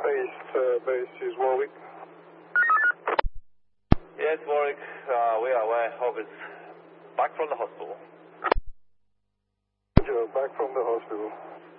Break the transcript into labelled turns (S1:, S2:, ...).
S1: Base is Warwick.
S2: Yes, Warwick, we are aware. Hope is back from the hospital.
S1: Roger, back from the hospital.